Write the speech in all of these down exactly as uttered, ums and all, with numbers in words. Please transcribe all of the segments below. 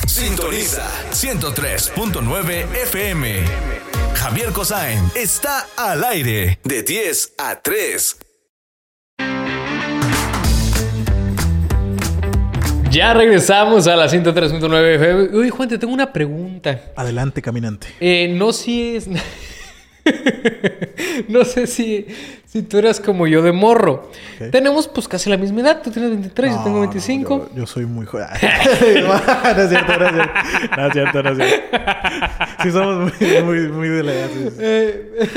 Sintoniza ciento tres punto nueve F M. Javier Kosain está al aire de diez a tres. Ya regresamos a la ciento tres punto nueve F M. Uy, Juan, te tengo una pregunta. Adelante, caminante. Eh, no si es... no sé si, si tú eras como yo de morro. Okay. Tenemos pues casi la misma edad. Tú tienes veintitrés, no, yo tengo veinticinco. No, yo, yo soy muy joven. no es cierto, no es cierto. No es cierto, no es cierto. Sí somos muy, muy, muy de la edad. Sí, sí. Eh,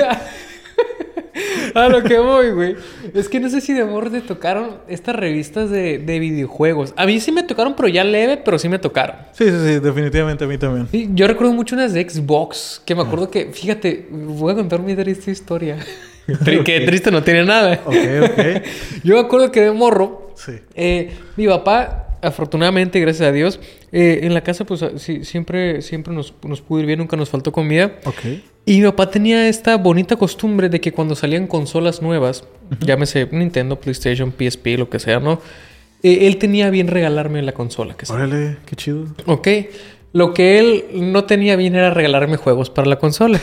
a lo que voy, güey. Es que no sé si de morro te tocaron estas revistas de, de videojuegos. A mí sí me tocaron, pero ya leve, pero sí me tocaron. Sí, sí, sí. Definitivamente a mí también. Sí, yo recuerdo mucho unas de Xbox. Que me acuerdo ah. que... Fíjate, voy a contar mi triste historia. okay. Que triste no tiene nada. Ok, ok. Yo me acuerdo que de morro... Sí. Eh, mi papá... Afortunadamente, gracias a Dios, eh, en la casa pues sí, siempre, siempre nos, nos pudo ir bien, nunca nos faltó comida. Okay. Y mi papá tenía esta bonita costumbre de que cuando salían consolas nuevas, uh-huh. llámese Nintendo, PlayStation, P S P, lo que sea, ¿no? Eh, él tenía bien regalarme la consola. Que Órale, qué chido. Ok. Lo que él no tenía bien era regalarme juegos para la consola.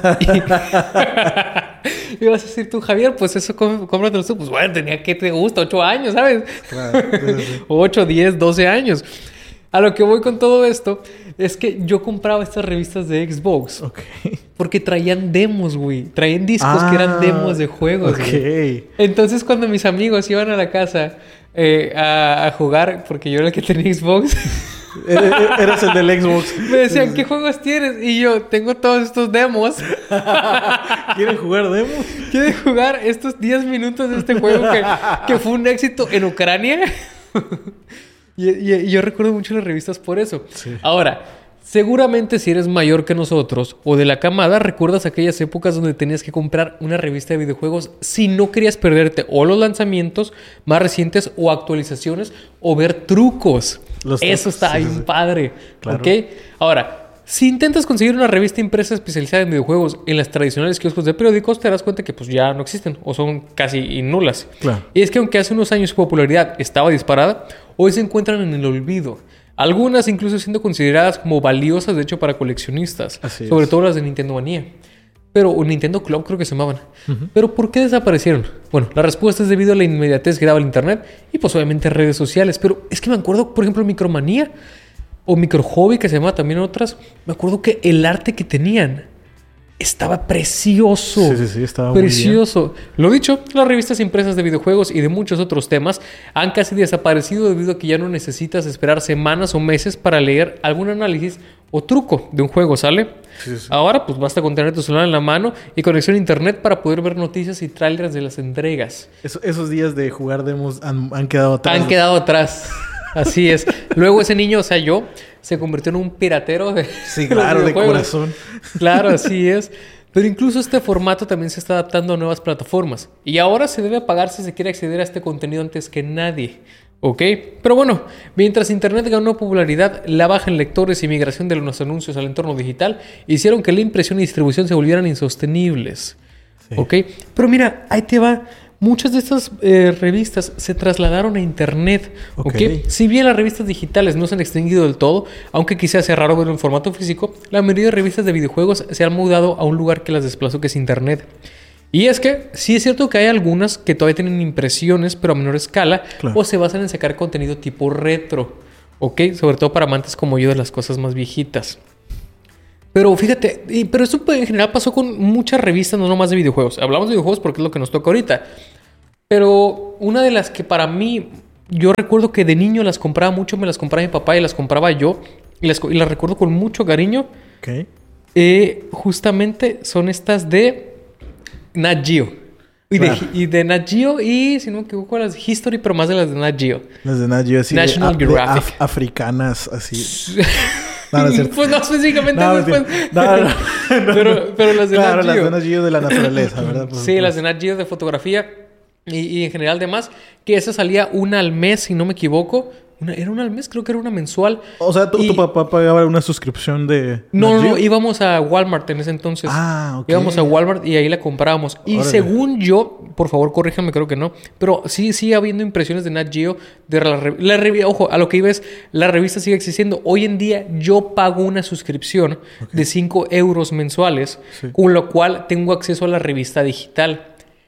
Y vas a decir tú, Javier, pues eso cómpratelo tú. Pues bueno, tenía que te gusta, ocho años, ¿sabes? Claro. Sí, sí. ocho, diez, doce años. A lo que voy con todo esto es que yo compraba estas revistas de Xbox. Ok. Porque traían demos, güey. Traían discos ah, que eran demos de juegos, Ok. güey. Entonces, cuando mis amigos iban a la casa eh, a, a jugar, porque yo era el que tenía Xbox... Eres el del Xbox. Me decían, ¿qué juegos tienes? Y yo, tengo todos estos demos. ¿Quieren jugar demos? ¿Quieren jugar estos diez minutos de este juego que, que fue un éxito en Ucrania? y, y, y yo recuerdo mucho las revistas por eso. Sí. Ahora, seguramente si eres mayor que nosotros o de la camada, recuerdas aquellas épocas donde tenías que comprar una revista de videojuegos si no querías perderte o los lanzamientos más recientes o actualizaciones o ver trucos. Los Eso está bien sí, sí. padre. Claro. ¿Ok? Ahora, si intentas conseguir una revista impresa especializada en videojuegos en las tradicionales kioscos de periódicos, te das cuenta que pues ya no existen o son casi nulas. Claro. Y es que aunque hace unos años su popularidad estaba disparada, hoy se encuentran en el olvido. Algunas incluso siendo consideradas como valiosas, de hecho, para coleccionistas. Así sobre es. todo las de Nintendo Manía. Pero, o Nintendo Club creo que se llamaban. Uh-huh. Pero, ¿por qué desaparecieron? Bueno, la respuesta es debido a la inmediatez que daba el internet y, pues, obviamente, redes sociales. Pero es que me acuerdo, por ejemplo, Micromanía o Microhobby, que se llama también otras. Me acuerdo que el arte que tenían estaba precioso. Sí, sí, sí, estaba precioso. muy bien. Lo dicho, las revistas impresas de videojuegos y de muchos otros temas han casi desaparecido debido a que ya no necesitas esperar semanas o meses para leer algún análisis o truco de un juego, ¿sale? Sí, sí. Ahora, pues basta con tener tu celular en la mano y conexión a internet para poder ver noticias y trailers de las entregas. Eso, esos días de jugar demos han, han quedado atrás. Han quedado atrás. Así es. Luego ese niño, o sea, yo, se convirtió en un piratero de Sí, claro, de corazón. Claro, así es. Pero incluso este formato también se está adaptando a nuevas plataformas. Y ahora se debe pagar si se quiere acceder a este contenido antes que nadie. ¿Ok? Pero bueno, mientras Internet ganó popularidad, la baja en lectores y migración de los anuncios al entorno digital hicieron que la impresión y distribución se volvieran insostenibles. Sí. ¿Ok? Pero mira, ahí te va. Muchas de estas eh, revistas se trasladaron a Internet. Okay. ¿Ok? Si bien las revistas digitales no se han extinguido del todo, aunque quizás sea raro verlo en formato físico, la mayoría de revistas de videojuegos se han mudado a un lugar que las desplazó, que es Internet. Y es que sí es cierto que hay algunas que todavía tienen impresiones, pero a menor escala, claro. o se basan en sacar contenido tipo retro. ¿Ok? Sobre todo para amantes como yo de las cosas más viejitas. Pero fíjate, y, pero eso en general pasó con muchas revistas, no nomás de videojuegos. Hablamos de videojuegos porque es lo que nos toca ahorita. Pero una de las que para mí, yo recuerdo que de niño las compraba mucho, me las compraba mi papá y las compraba yo. Y las, y las recuerdo con mucho cariño. Ok. Eh, justamente son estas de Nat Geo. Y, claro. de, y de Nat Geo y, si no me equivoco, las de History, pero más de las de Nat Geo. Las de Nat Geo, así National de, Geographic. De af- africanas, así. No, no es cierto. Pues no específicamente no, después. No, no, no, pero, pero las de claro, Nat Geo. las de Nat Geo de la naturaleza, ¿verdad? Pues, sí, pues. las de Nat Geo de fotografía y, y en general demás. Que esa salía una al mes, si no me equivoco. Una, ¿Era una al mes? Creo que era una mensual. O sea, ¿tu, y... tu papá pagaba una suscripción de... No, no, no, íbamos a Walmart en ese entonces. Ah, ok. Íbamos a Walmart y ahí la comprábamos. Y Órale. según yo, por favor, corríjame, creo que no, pero sí sigue habiendo impresiones de Nat Geo. De la, la, la Ojo, a lo que iba es, la revista sigue existiendo. Hoy en día yo pago una suscripción okay. de cinco euros mensuales, sí. con lo cual tengo acceso a la revista digital.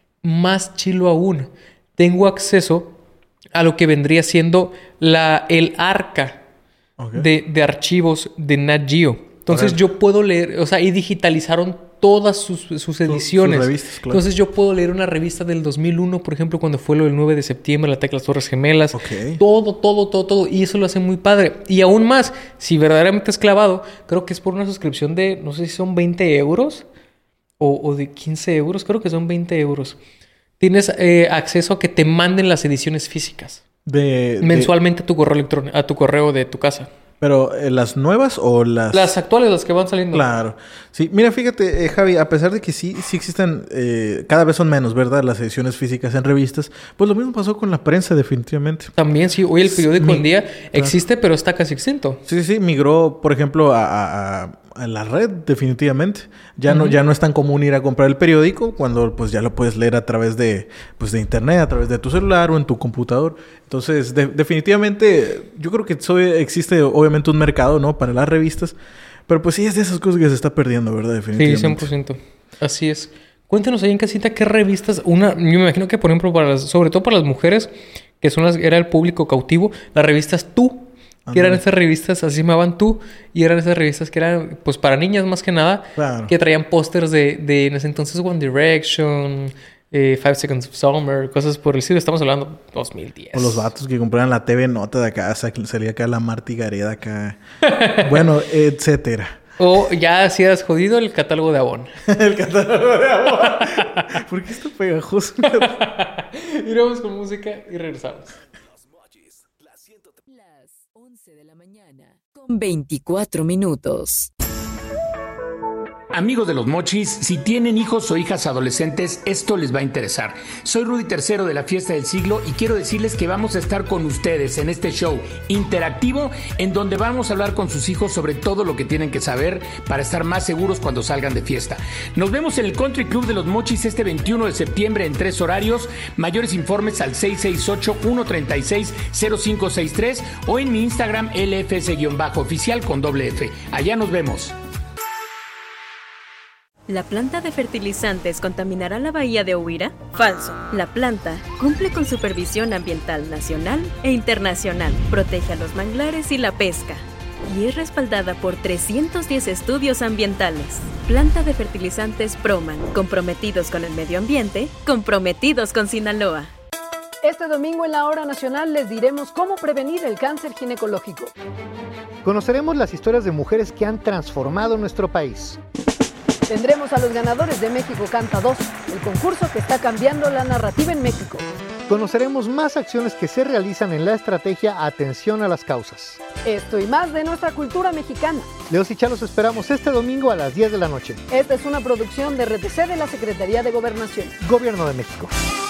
Más chilo aún, tengo acceso a lo que vendría siendo la, el arca okay. de, de archivos de Nat Geo. Entonces okay. yo puedo leer, o sea, y digitalizaron todas sus, sus ediciones. Sus revistas, claro. Entonces yo puedo leer una revista del dos mil uno, por ejemplo, cuando fue lo del nueve de septiembre, el ataque a las Torres Gemelas. Okay. Todo, todo, todo, todo. Y eso lo hace muy padre. Y aún más, si verdaderamente es clavado, creo que es por una suscripción de, no sé si son veinte euros o, o de quince euros. Creo que son veinte euros. Tienes eh, acceso a que te manden las ediciones físicas. De, mensualmente de... a tu correo electrónico, a tu correo de tu casa. Pero, eh, ¿las nuevas o las...? Las actuales, las que van saliendo. Claro. Sí, mira, fíjate, eh, Javi, a pesar de que sí, sí existen, eh, cada vez son menos, ¿verdad? Las ediciones físicas en revistas. Pues lo mismo pasó con la prensa, definitivamente. También, sí. Hoy el periódico en día existe, claro. pero está casi extinto. Sí, sí, sí. Migró, por ejemplo, a... a, a... a la red, definitivamente. Ya uh-huh. no, ya no es tan común ir a comprar el periódico cuando pues ya lo puedes leer a través de, pues, de internet, a través de tu celular o en tu computador. Entonces, de, definitivamente, yo creo que soy, existe obviamente un mercado, ¿no? Para las revistas. Pero pues sí es de esas cosas que se está perdiendo, ¿verdad? Definitivamente. Sí, cien por ciento. Así es. Cuéntanos ahí en casita qué revistas, una, yo me imagino que por ejemplo, para las, sobre todo para las mujeres, que son las, era el público cautivo, las revistas Tú. Que eran esas revistas, así se llamaban Tú, y eran esas revistas que eran, pues, para niñas más que nada, claro. que traían pósters de, de, en ese entonces, One Direction, eh, Five Seconds of Summer, cosas por el estilo. Estamos hablando dos mil diez. O los vatos que compraban la T V Nota de acá, salía acá la Marty Gareda acá. Bueno, etcétera. O ya si has jodido el catálogo de Avon. El catálogo de Avon. ¿Por qué está pegajoso? Iremos con música y regresamos. once de la mañana con veinticuatro minutos. Amigos de Los Mochis, si tienen hijos o hijas adolescentes, esto les va a interesar. Soy Rudy Tercero de la Fiesta del Siglo y quiero decirles que vamos a estar con ustedes en este show interactivo en donde vamos a hablar con sus hijos sobre todo lo que tienen que saber para estar más seguros cuando salgan de fiesta. Nos vemos en el Country Club de Los Mochis este veintiuno de septiembre en tres horarios. Mayores informes al seis seis ocho, uno tres seis, cero cinco seis tres o en mi Instagram L F S-oficial con doble F. Allá nos vemos. ¿La planta de fertilizantes contaminará la bahía de Huira? Falso. La planta cumple con supervisión ambiental nacional e internacional, protege a los manglares y la pesca y es respaldada por trescientos diez estudios ambientales. Planta de fertilizantes Proman, comprometidos con el medio ambiente, comprometidos con Sinaloa. Este domingo en la Hora Nacional les diremos cómo prevenir el cáncer ginecológico. Conoceremos las historias de mujeres que han transformado nuestro país. Tendremos a los ganadores de México Canta dos, el concurso que está cambiando la narrativa en México. Conoceremos más acciones que se realizan en la estrategia Atención a las Causas. Esto y más de nuestra cultura mexicana. Leos y Chalos esperamos este domingo a las diez de la noche. Esta es una producción de R T C de la Secretaría de Gobernación. Gobierno de México.